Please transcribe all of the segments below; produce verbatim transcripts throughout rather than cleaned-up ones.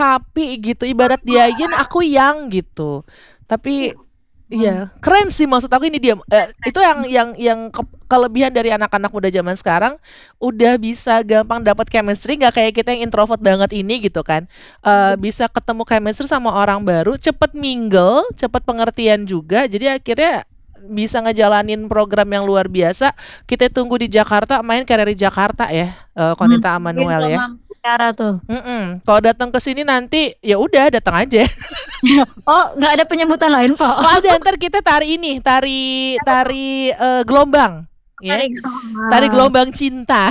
Tapi gitu, ibarat dia yin, aku yang gitu. Tapi iya, keren sih maksud aku ini dia eh, itu yang yang yang ke- kelebihan dari anak-anak muda zaman sekarang udah bisa gampang dapat chemistry nggak kayak kita yang introvert banget ini gitu kan. Eh, bisa ketemu chemistry sama orang baru, cepet mingle, cepet pengertian juga. Jadi akhirnya bisa ngejalanin program yang luar biasa. Kita tunggu di Jakarta main kayak dari Jakarta ya, eh, Hmm, Konita mungkin Amanuel ya. sama cara tuh. Mm-mm. Kalau datang ke sini nanti ya udah datang aja. Oh, nggak ada penyebutan lain, Pak. Oh ada ntar kita tari ini, tari tari eh, gelombang, ya, Tarik tari sama. gelombang cinta.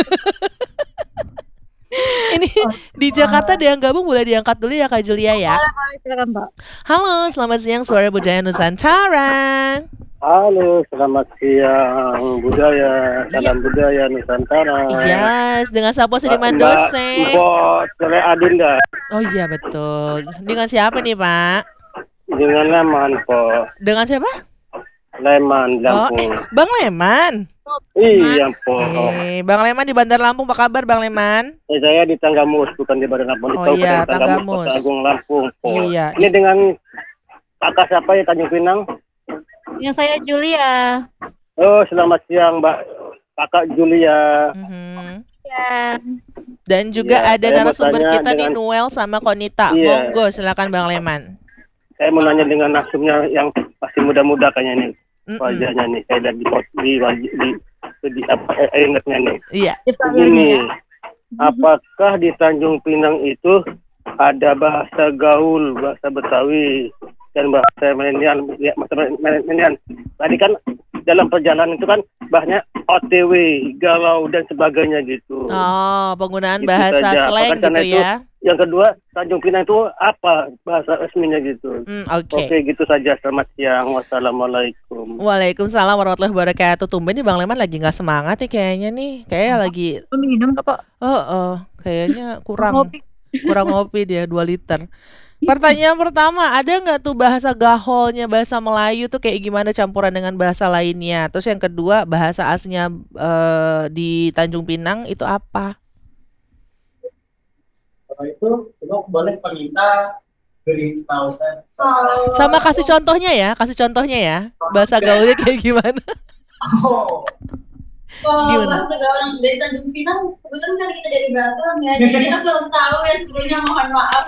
Ini di Jakarta ada yang gabung boleh diangkat dulu ya Kak Julia ya. Boleh, boleh, silakan, Pak. Halo, selamat siang Suara Budaya Nusantara. Halo, selamat siang budaya, salam budaya Nusantara. Yes, dengan Sapo Sudirman Mbak Dose. Mbok Sule Adinda Oh iya betul. Dengan siapa nih Pak? dengan Leman po, Dengan siapa? Leman Oh, eh, Lampung. Bang Leman. Iya po. Eh, Bang Leman di Bandar Lampung, apa kabar Bang Leman? Eh, saya di Tanggamus, bukan di Badan Lampung, di Oh Kabupaten iya, Tanggamus, Tanggamus. Kota Agung Lampung po. Iya. Ini dengan kakak siapa ya, Tanjung Pinang? Yang saya Julia. Oh, selamat siang Mbak Kakak Julia. Mhm. Ya. Dan juga Iya, ada saya mau narasumber tanya kita nih dengan- Noel sama Konita. Iya. Monggo silakan Bang Leman. Saya mau nanya dengan nasumnya yang masih muda-muda kayaknya nih. Mm-mm. Wajahnya nih, saya lihat di di wajah di, di apa eh, ingatnya nih. Iya. Di playernya Begini, ya. apakah di Tanjung Pinang itu ada bahasa gaul, bahasa Betawi, dan bahasa milenial? Ya, bahasa milenial. Tadi kan dalam perjalanan itu kan bahasanya O T W, galau dan sebagainya gitu. Oh, penggunaan Gitu bahasa saja. slang Apakah karena gitu itu- ya. Yang kedua, Tanjung Pinang itu apa bahasa resminya gitu? Hmm, Oke. Oke, gitu saja. Selamat siang. Wassalamualaikum. Waalaikumsalam warahmatullahi wabarakatuh. Tumben nih Bang Leman lagi nggak semangat nih kayaknya nih. Kayaknya lagi Lu minum nggak, Pak? oh, oh kayaknya kurang Ngopi. kurang ngopi dia dua liter. Pertanyaan pertama, ada nggak tuh bahasa gaholnya bahasa Melayu tuh kayak gimana campuran dengan bahasa lainnya? Terus yang kedua, bahasa aslinya eh, di Tanjung Pinang itu apa? Setelah itu kita boleh meminta beri tahu kan. Sama kasih contohnya ya, kasih contohnya ya. Bahasa gaulnya kayak gimana? Oh, Kalau Gimana? bahasa gaul dari Tanjung Pinang, kebetulan kan kita dari Batam ya, jadi kita belum tahu ya sebelumnya, mohon maaf.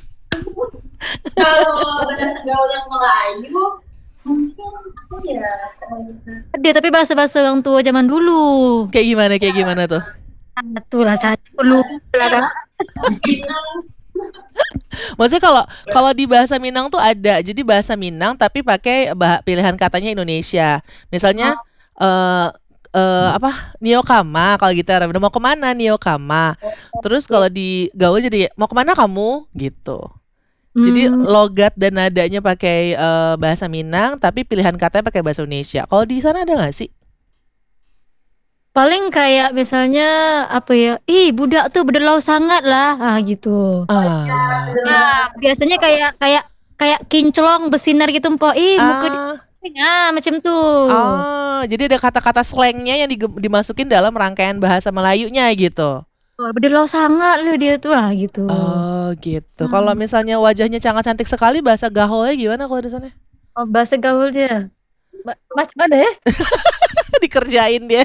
Kalau bahasa gaul yang Melayu, mungkin apa ya? Dia tapi bahasa-bahasa orang tua zaman dulu. Kayak gimana? Kayak gimana tuh? Ah, itulah saya dulu. Kan? Pinang, Maksudnya kalau kalau di bahasa Minang tuh ada. Jadi bahasa Minang tapi pakai bah- pilihan katanya Indonesia. Misalnya eh eh, apa? Niokama kalau gitu Arab. Mau kemana Niokama? Terus kalau di gaul jadi mau kemana kamu gitu. Jadi Hmm, logat dan nadanya pakai eh, bahasa Minang tapi pilihan katanya pakai bahasa Indonesia. Kalau di sana ada nggak sih? paling kayak misalnya apa ya? Ih, budak tuh berdelau sangat lah. Ah, gitu. Ah, Nah, biasanya kayak kayak kayak kinclong bersinar gitu, Mpok. Ih, muka ah, dia ah, macam tuh. oh, jadi ada kata-kata slangnya yang dige- dimasukin dalam rangkaian bahasa Melayunya gitu. Oh, berdelau sangat loh dia tuh ah gitu. Oh gitu. Kalau misalnya wajahnya sangat cantik sekali, bahasa gaholnya gimana kalau di sana? Oh, bahasa gaul dia. Ma- Macam mana ya? Dikerjain dia.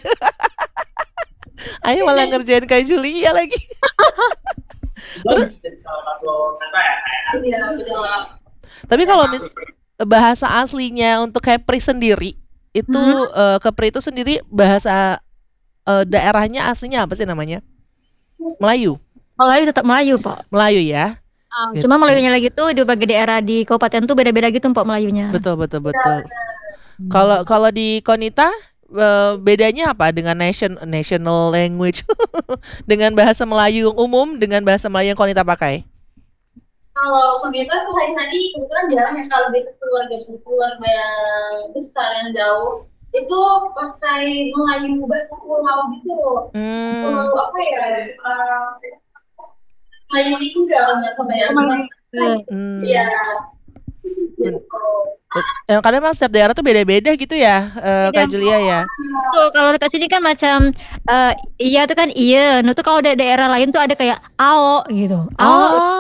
Ayo malah ngerjain kayak Julia lagi. terus jadi salah satu kata ya. iya betul. Tapi kalau mis bahasa aslinya untuk Kepri sendiri itu eh, Kepri itu sendiri bahasa eh, daerahnya aslinya apa sih namanya? Melayu. Melayu tetap Melayu, Pak. Melayu ya. Gitu. Cuma Melayunya lagi tuh di berbagai daerah di kabupaten tuh beda-beda gitu, Pak, Melayunya. Betul betul betul. Kalau kalau di Konita eh, bedanya apa dengan nation national language dengan bahasa Melayu umum dengan bahasa Melayu yang Konita pakai? Kalau komunitas sehari-hari kebetulan jarang ya, kalau lebih ke keluarga keluarga yang besar yang jauh itu pakai Melayu bahasa pulau gitu. Hmm. Pulau apa ya? Uh, Melayu itu enggak kalau nggak sama ya. Hmm. Iya. Yang kadang memang setiap daerah tuh beda-beda gitu ya, eh, Kak Julia ya. Tuh kalau dekat sini kan macam eh, iya tuh kan iya. Nah tuh kalau ada daerah lain tuh ada kayak ao gitu. Ao Oh.